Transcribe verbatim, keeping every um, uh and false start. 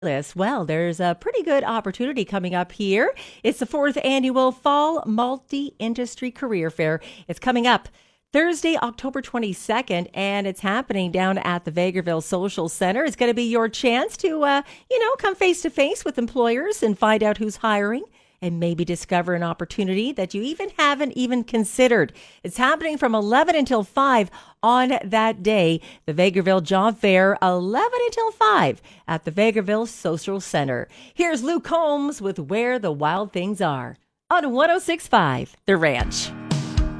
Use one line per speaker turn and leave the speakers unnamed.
Yes, well, there's a pretty good opportunity coming up here. It's the fourth annual Fall Multi Industry Career Fair. It's coming up Thursday, October twenty-second, and it's happening down at the Vegreville Social Center. It's going to be your chance to, uh, you know, come face to face with employers and find out who's hiring and maybe discover an opportunity that you even haven't even considered. It's happening from eleven until five on that day. The Vegreville Job Fair, eleven until five at the Vegreville Social Center. Here's Luke Combs with Where the Wild Things Are on one oh six point five The Ranch.